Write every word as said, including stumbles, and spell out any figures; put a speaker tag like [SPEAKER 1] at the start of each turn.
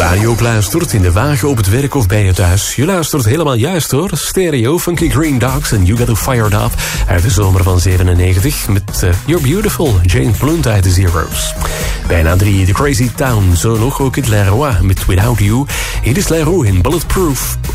[SPEAKER 1] radio op luistert, in de wagen, op het werk of bij je thuis. Je luistert helemaal juist hoor. Stereo, Funky Green Dogs en You Got It Fired Up uit de zomer van zevenennegentig met uh, You're Beautiful, Jane Blunt uit de Zeros. Bijna drie, The Crazy Town, zo nog ook het Leroy met Without You. Hier is Leroy in Bulletproof